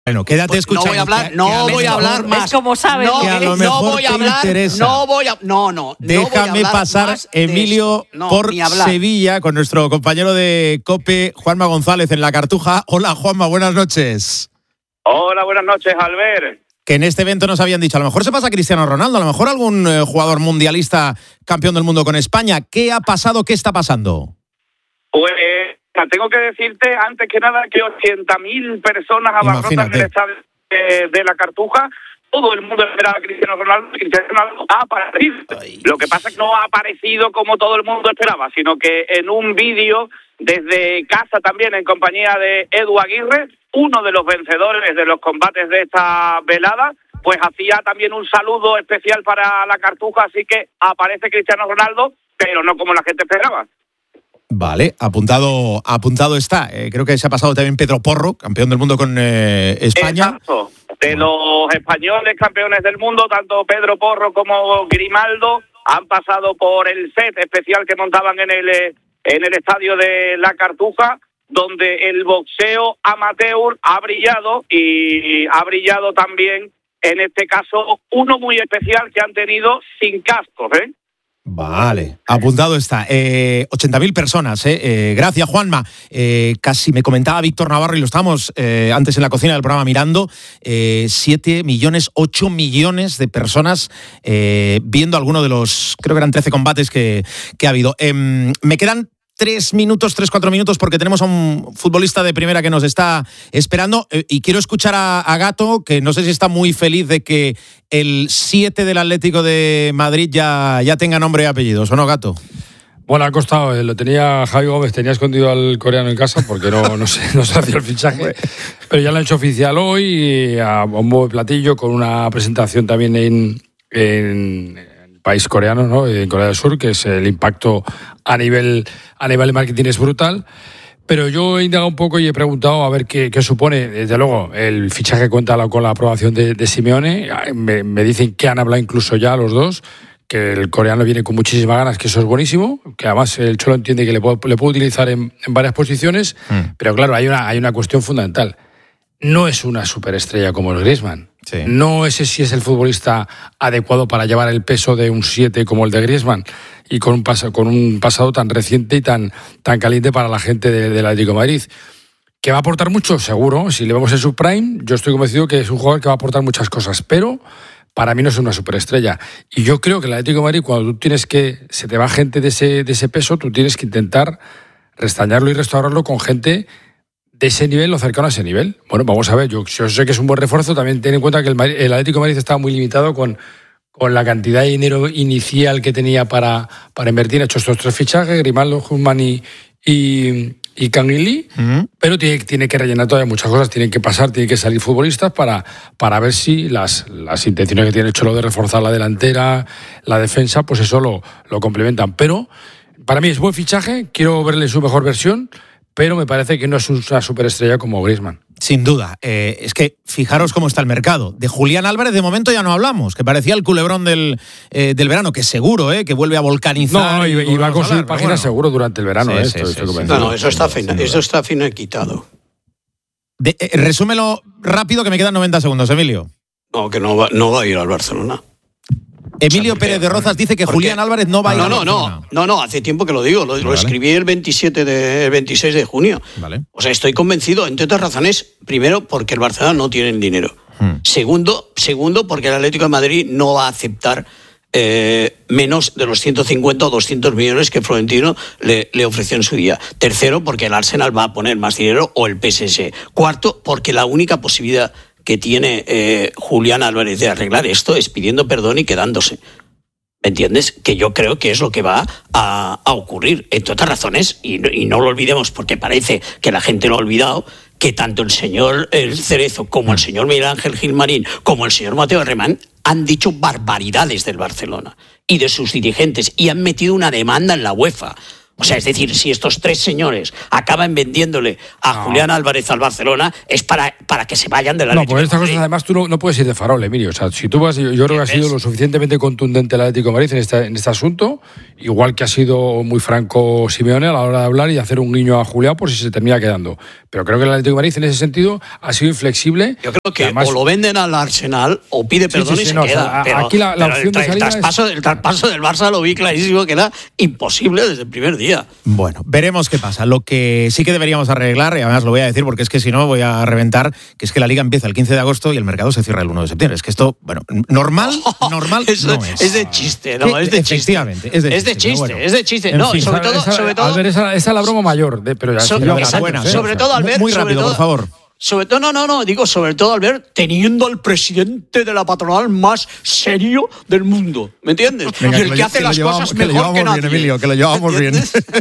Bueno, quédate escuchando. No voy a hablar más. Es como sabes. No voy a hablar. Déjame pasar, más Emilio, por Sevilla con nuestro compañero de COPE, Juanma González, en La Cartuja. Hola, Juanma, buenas noches. Hola, buenas noches, Albert. Que en este evento nos habían dicho, a lo mejor se pasa Cristiano Ronaldo, a lo mejor algún jugador mundialista campeón del mundo con España. ¿Qué ha pasado? ¿Qué está pasando? Pues tengo que decirte, antes que nada, que 80.000 personas abarrotan el estadio de La Cartuja. Todo el mundo esperaba a Cristiano Ronaldo. Cristiano Ronaldo ha aparecido. Lo que pasa es que no ha aparecido como todo el mundo esperaba, sino que en un vídeo desde casa también, en compañía de Edu Aguirre, uno de los vencedores de los combates de esta velada, pues hacía también un saludo especial para La Cartuja, así que aparece Cristiano Ronaldo, pero no como la gente esperaba. Vale, apuntado está. Creo que se ha pasado también Pedro Porro, campeón del mundo con España. Exacto. De los españoles campeones del mundo, tanto Pedro Porro como Grimaldo han pasado por el set especial que montaban en el estadio de La Cartuja, donde el boxeo amateur ha brillado, y ha brillado también, en este caso, uno muy especial que han tenido sin cascos, Vale, apuntado está. 80.000 personas, Gracias, Juanma. Casi me comentaba Víctor Navarro, y lo estábamos antes en la cocina del programa mirando, 7 millones, 8 millones de personas viendo alguno de los, creo que eran 13 combates que ha habido. Me quedan 4 minutos, porque tenemos a un futbolista de primera que nos está esperando, y quiero escuchar a Gato, que no sé si está muy feliz de que el 7 del Atlético de Madrid ya tenga nombre y apellidos, ¿o no, Gato? Bueno, ha costado, lo tenía Javi Gómez, tenía escondido al coreano en casa porque no se hacía el fichaje, pero ya lo han hecho oficial hoy, a bombo de platillo, con una presentación también en país coreano, ¿no? En Corea del Sur, que es el impacto a nivel de marketing es brutal. Pero yo he indagado un poco y he preguntado a ver qué supone. Desde luego, el fichaje cuenta con la aprobación de Simeone. Me dicen que han hablado incluso ya los dos, que el coreano viene con muchísimas ganas, que eso es buenísimo, que además el Cholo entiende que le puede utilizar en varias posiciones. Pero claro, hay una cuestión fundamental. No es una superestrella como el Griezmann. Sí. No ese sí es el futbolista adecuado para llevar el peso de un 7 como el de Griezmann, y con un pasado tan reciente y tan caliente para la gente del Atlético de Madrid. ¿Que va a aportar mucho? Seguro. Si le vemos en su prime, yo estoy convencido que es un jugador que va a aportar muchas cosas, pero para mí no es una superestrella. Y yo creo que el Atlético de Madrid, cuando tú se te va gente de ese peso, tú tienes que intentar restañarlo y restaurarlo con gente de ese nivel o cercano a ese nivel. Bueno, vamos a ver, yo sé que es un buen refuerzo. También ten en cuenta que el Atlético de Madrid estaba muy limitado con la cantidad de dinero inicial que tenía para invertir. Ha hecho estos 3 fichajes, Grimaldo, Husman y Kang In-lee, pero tiene que rellenar todavía muchas cosas, tienen que salir futbolistas para ver si las intenciones que tiene el Cholo de reforzar la delantera, la defensa, pues eso lo complementan. Pero para mí es buen fichaje, quiero verle su mejor versión, pero me parece que no es una superestrella como Griezmann. Sin duda. Es que fijaros cómo está el mercado. De Julián Álvarez de momento ya no hablamos, que parecía el culebrón del verano, que seguro que vuelve a volcanizar. No, y va a conseguir páginas seguro durante el verano. Sí, no, eso está finiquitado. Resúmelo rápido, que me quedan 90 segundos, Emilio. No, que no va a ir al Barcelona. Emilio Pérez de Rozas dice que Julián Álvarez no va a ir. No, hace tiempo que lo digo, lo escribí el 26 de junio. Vale. O sea, estoy convencido, entre otras razones, primero, porque el Barcelona no tiene el dinero. Segundo, porque el Atlético de Madrid no va a aceptar menos de los 150 o 200 millones que Florentino le ofreció en su día. Tercero, porque el Arsenal va a poner más dinero, o el PSG. Cuarto, porque la única posibilidad que tiene Julián Álvarez de arreglar esto es pidiendo perdón y quedándose. ¿Me entiendes? Que yo creo que es lo que va a ocurrir, entre otras razones, y no lo olvidemos porque parece que la gente lo ha olvidado, que tanto el señor Cerezo como el señor Miguel Ángel Gilmarín como el señor Mateo Alemán han dicho barbaridades del Barcelona y de sus dirigentes, y han metido una demanda en la UEFA. O sea, es decir, si estos tres señores acaban vendiéndole a Julián Álvarez al Barcelona, es para que se vayan de la Atlético. No, por estas cosas además tú no puedes ir de farol, Emilio. O sea, si tú vas, yo creo que ha sido lo suficientemente contundente el Atlético de Madrid en este asunto, igual que ha sido muy franco Simeone a la hora de hablar y hacer un guiño a Julián por si se termina quedando. Pero creo que el Atlético de Madrid en ese sentido ha sido inflexible. Yo creo que además, o lo venden al Arsenal o pide perdón y se queda. O sea, pero, aquí la opción de salida el traspaso del Barça lo vi clarísimo que era imposible desde el primer día. Bueno, veremos qué pasa. Lo que sí que deberíamos arreglar, y además lo voy a decir porque es que si no voy a reventar, que es que la Liga empieza el 15 de agosto y el mercado se cierra el 1 de septiembre. Es que esto, bueno, normal eso, no es. Es de chiste, ¿no? Es de chiste. Efectivamente, es de chiste. Bueno, es de chiste. No, fin, sobre todo... Albert, esa es la broma mayor. Pero ya sobre todo, Albert... Muy rápido, por favor. Sobre todo, digo, sobre todo, Albert, teniendo al presidente de la patronal más serio del mundo, ¿me entiendes? Venga, y el que hace las cosas mejor que nadie. Emilio, que lo llevamos bien.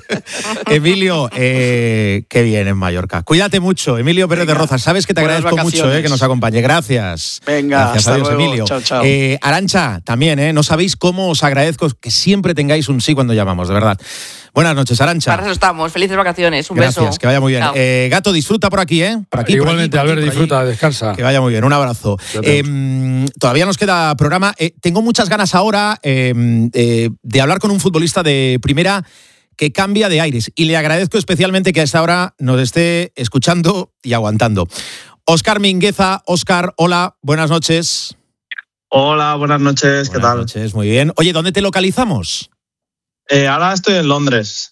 Emilio, qué bien en Mallorca. Cuídate mucho, Emilio Pérez de Rozas. Sabes que te agradezco mucho que nos acompañe. Gracias. Venga, gracias, hasta adiós, luego. Emilio. Chao. Arantxa, también, no sabéis cómo os agradezco que siempre tengáis un sí cuando llamamos, de verdad. Buenas noches, Arantxa. Para eso estamos. Felices vacaciones. Un beso. Gracias, que vaya muy bien. Chao. Gato, disfruta por aquí, ¿eh? Por aquí, igualmente, por aquí, Albert, disfruta, descansa. Que vaya muy bien, un abrazo. Todavía nos queda programa. Tengo muchas ganas ahora de hablar con un futbolista de primera que cambia de aires. Y le agradezco especialmente que a esta hora nos esté escuchando y aguantando. Óscar Mingueza. Óscar, hola, buenas noches. Hola, buenas noches, ¿qué tal? Buenas noches, muy bien. Oye, ¿dónde te localizamos? Ahora estoy en Londres.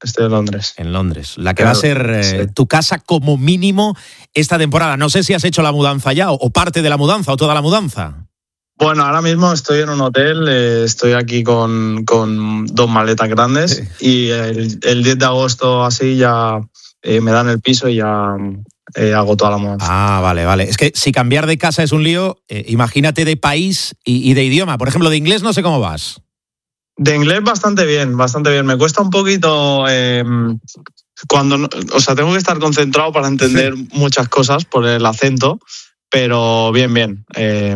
En Londres, la que va a ser tu casa como mínimo esta temporada. No sé si has hecho la mudanza ya, o parte de la mudanza, o toda la mudanza. Bueno, ahora mismo estoy en un hotel, estoy aquí con 2 maletas grandes y el 10 de agosto así ya me dan el piso y ya hago toda la mudanza. Ah, vale. Es que si cambiar de casa es un lío, imagínate de país y de idioma. Por ejemplo, de inglés no sé cómo vas. De inglés bastante bien. Me cuesta un poquito tengo que estar concentrado para entender muchas cosas por el acento, pero bien.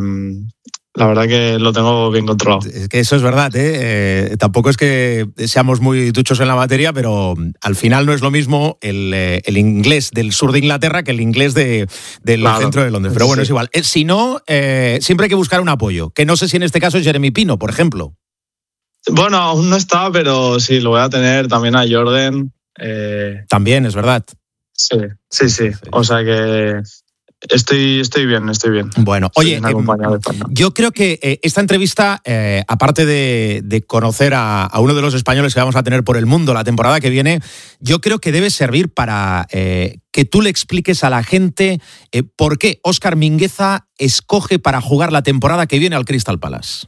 La verdad que lo tengo bien controlado. Es que eso es verdad, tampoco es que seamos muy duchos en la materia, pero al final no es lo mismo el inglés del sur de Inglaterra que el inglés del centro de Londres. Pero bueno, es igual. Si no, siempre hay que buscar un apoyo, que no sé si en este caso es Jeremy Pino, por ejemplo. Bueno, aún no está, pero sí, lo voy a tener también a Jordan. También, es verdad. Sí. O sea que estoy bien. Bueno, oye, yo creo que esta entrevista, aparte de conocer a uno de los españoles que vamos a tener por el mundo la temporada que viene, yo creo que debe servir para que tú le expliques a la gente por qué Óscar Mingueza escoge para jugar la temporada que viene al Crystal Palace.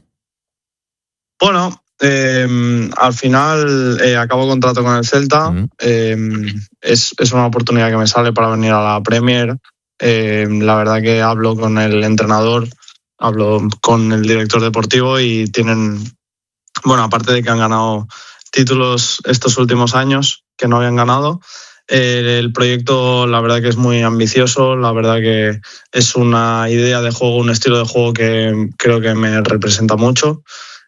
Bueno, al final acabo contrato con el Celta. Es una oportunidad que me sale para venir a la Premier. La verdad que hablo con el entrenador, hablo con el director deportivo y tienen, bueno, aparte de que han ganado títulos estos últimos años que no habían ganado, el proyecto la verdad que es muy ambicioso, la verdad que es una idea de juego, un estilo de juego que creo que me representa mucho.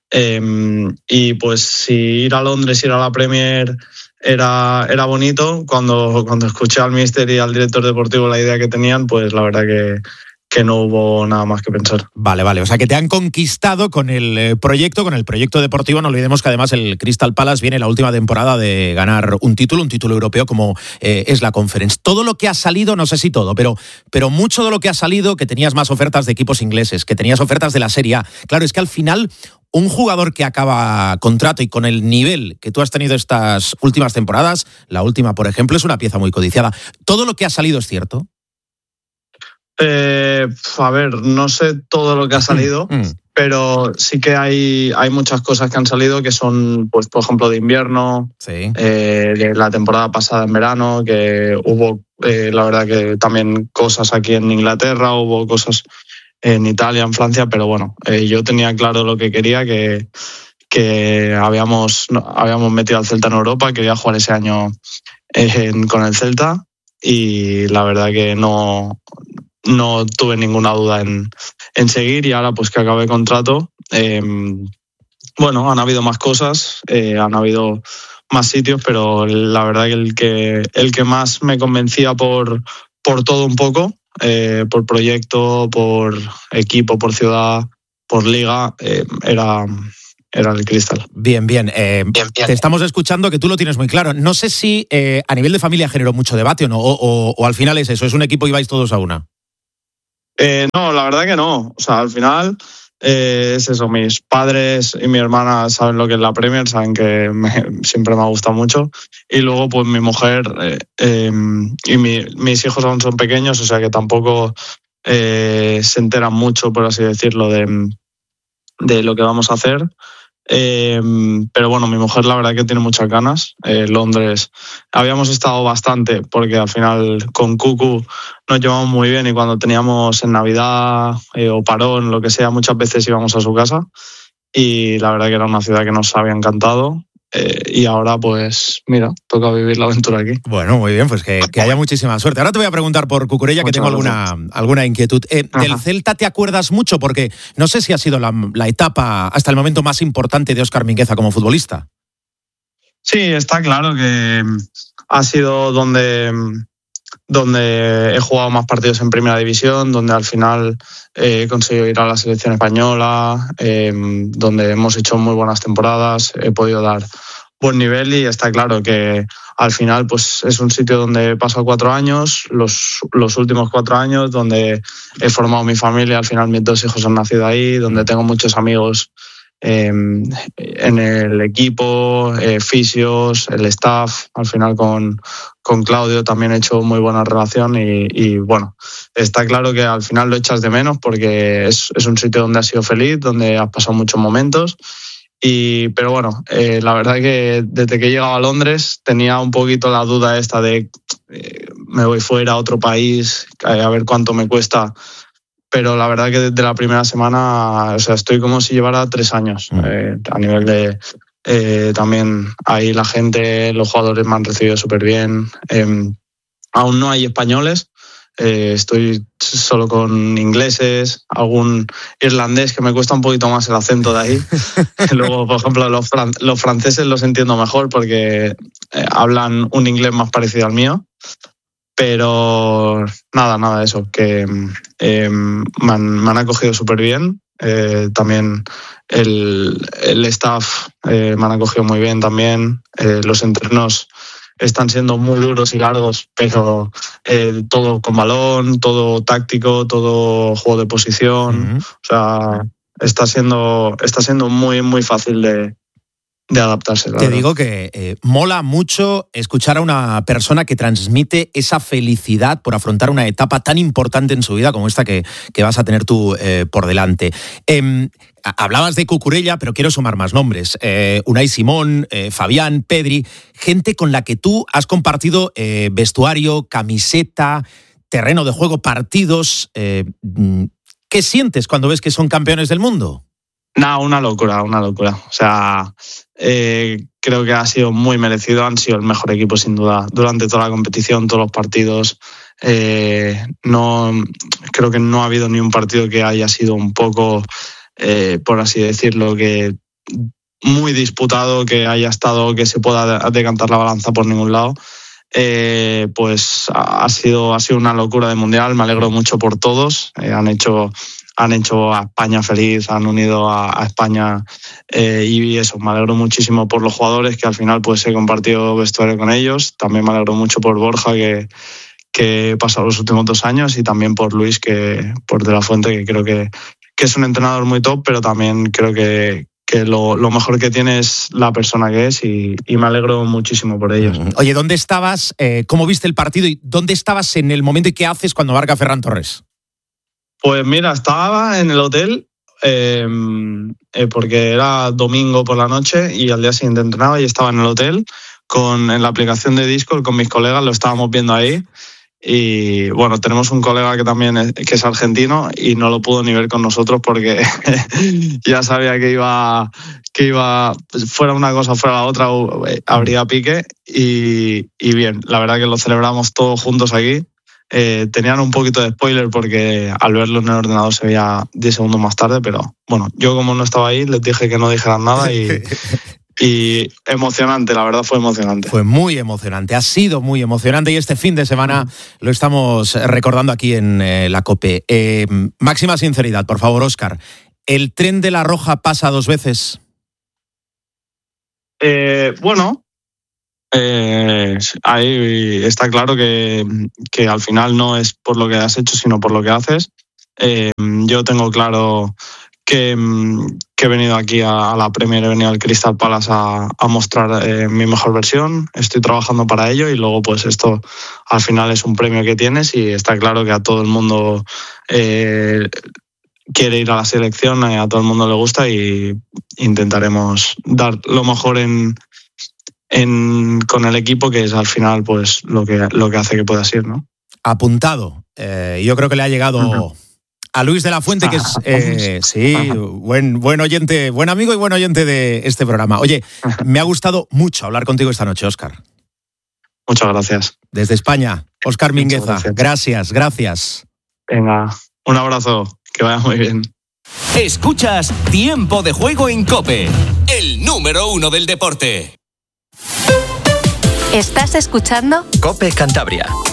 Y pues si ir a Londres, ir a la Premier era bonito, cuando escuché al míster y al director deportivo la idea que tenían, pues la verdad que no hubo nada más que pensar. Vale, o sea que te han conquistado con el proyecto deportivo. No olvidemos que además el Crystal Palace viene la última temporada de ganar un título europeo como es la Conference. Todo lo que ha salido, no sé si todo, pero mucho de lo que ha salido, que tenías más ofertas de equipos ingleses, que tenías ofertas de la Serie A. Claro, es que al final un jugador que acaba contrato y con el nivel que tú has tenido estas últimas temporadas, la última, por ejemplo, es una pieza muy codiciada. ¿Todo lo que ha salido es cierto? A ver, no sé todo lo que ha salido, pero sí que hay muchas cosas que han salido que son, pues, por ejemplo, de invierno, de la temporada pasada en verano, que hubo, la verdad que también cosas aquí en Inglaterra, hubo cosas en Italia, en Francia, pero bueno, yo tenía claro lo que quería, que habíamos metido al Celta en Europa, quería jugar ese año con el Celta y la verdad que no tuve ninguna duda en seguir y ahora pues que acabé contrato, bueno, han habido más cosas, han habido más sitios, pero la verdad que el que más me convencía por todo un poco, por proyecto, por equipo, por ciudad, por liga, era el Cristal. Bien. Te estamos escuchando que tú lo tienes muy claro. No sé si a nivel de familia generó mucho debate o no, o al final es eso, es un equipo y vais todos a una. No, la verdad que no. O sea, al final es eso. Mis padres y mi hermana saben lo que es la Premier, saben que siempre me ha gustado mucho. Y luego, pues mi mujer y mis hijos aún son pequeños, o sea que tampoco se enteran mucho, por así decirlo, de lo que vamos a hacer. Pero bueno, mi mujer la verdad que tiene muchas ganas. Londres habíamos estado bastante porque al final con Cucu nos llevamos muy bien y cuando teníamos en Navidad o parón, lo que sea, muchas veces íbamos a su casa y la verdad que era una ciudad que nos había encantado. Y ahora, pues, mira, toca vivir la aventura aquí. Bueno, muy bien, pues que haya muchísima suerte. Ahora te voy a preguntar por Cucurella, que tengo alguna inquietud. ¿Del Celta te acuerdas mucho? Porque no sé si ha sido la etapa hasta el momento más importante de Óscar Mingueza como futbolista. Sí, está claro que ha sido donde he jugado más partidos en primera división, donde al final he conseguido ir a la selección española, donde hemos hecho muy buenas temporadas, he podido dar buen nivel y está claro que al final pues es un sitio donde he pasado 4 años, los últimos 4 años, donde he formado mi familia, al final mis 2 hijos han nacido ahí, donde tengo muchos amigos en el equipo, fisios, el staff, al final con Claudio también he hecho muy buena relación y bueno, está claro que al final lo echas de menos porque es un sitio donde has sido feliz, donde has pasado muchos momentos. Pero bueno, la verdad que desde que he llegado a Londres tenía un poquito la duda esta de me voy fuera a otro país, a ver cuánto me cuesta. Pero la verdad que desde la primera semana, o sea, estoy como si llevara 3 años. A nivel de también ahí la gente, los jugadores me han recibido súper bien. Aún no hay españoles, estoy solo con ingleses, algún irlandés que me cuesta un poquito más el acento de ahí. Luego, por ejemplo, los franceses los entiendo mejor porque hablan un inglés más parecido al mío. Pero nada de eso, que me han acogido súper bien. También el staff me han acogido muy bien también. Los entrenos están siendo muy duros y largos, pero todo con balón, todo táctico, todo juego de posición. O sea, está siendo muy, muy fácil de adaptarse. Te digo que mola mucho escuchar a una persona que transmite esa felicidad por afrontar una etapa tan importante en su vida como esta que vas a tener tú por delante. Hablabas de Cucurella, pero quiero sumar más nombres. Unai Simón, Fabián, Pedri, gente con la que tú has compartido vestuario, camiseta, terreno de juego, partidos. ¿Qué sientes cuando ves que son campeones del mundo? Nada, una locura. O sea, creo que ha sido muy merecido, han sido el mejor equipo sin duda durante toda la competición, todos los partidos. No, creo que no ha habido ni un partido que haya sido un poco, por así decirlo, que muy disputado, que haya estado, que se pueda decantar la balanza por ningún lado. Pues ha sido una locura de mundial, me alegro mucho por todos. Han hecho a España feliz, han unido a España y eso, me alegro muchísimo por los jugadores que al final pues he compartido vestuario con ellos. También me alegro mucho por Borja que he pasado los últimos 2 años y también por Luis por De La Fuente, que creo que es un entrenador muy top, pero también creo que lo mejor que tiene es la persona que es y me alegro muchísimo por ellos. Oye, ¿dónde estabas? ¿Cómo viste el partido? ¿Y dónde estabas en el momento y qué haces cuando marca Ferran Torres? Pues mira, estaba en el hotel porque era domingo por la noche y al día siguiente entrenaba y estaba en el hotel en la aplicación de Discord con mis colegas, lo estábamos viendo ahí. Y bueno, tenemos un colega que también que es argentino y no lo pudo ni ver con nosotros porque ya sabía que iba fuera una cosa fuera la otra, habría pique y bien, la verdad que lo celebramos todos juntos aquí. Tenían un poquito de spoiler porque al verlo en el ordenador se veía 10 segundos más tarde, pero bueno, yo como no estaba ahí les dije que no dijeran nada y y emocionante, la verdad fue emocionante. Fue muy emocionante, ha sido muy emocionante y este fin de semana lo estamos recordando aquí en la COPE. Máxima sinceridad, por favor, Óscar. ¿El tren de La Roja pasa 2 veces? Bueno, ahí está claro que al final no es por lo que has hecho, sino por lo que haces. Yo tengo claro que he venido aquí a la Premier, he venido al Crystal Palace a mostrar mi mejor versión. Estoy trabajando para ello y luego pues esto al final es un premio que tienes y está claro que a todo el mundo quiere ir a la selección, a todo el mundo le gusta y intentaremos dar lo mejor con el equipo, que es al final pues lo que hace que puedas ir, ¿no? Apuntado. Yo creo que le ha llegado a Luis de la Fuente, que es buen oyente, buen amigo y buen oyente de este programa. Oye, me ha gustado mucho hablar contigo esta noche, Óscar. Muchas gracias. Desde España, Óscar Mingueza. Gracias. Venga, un abrazo, que vaya muy bien. Escuchas Tiempo de Juego en COPE, el número 1 del deporte. ¿Estás escuchando? COPE Cantabria.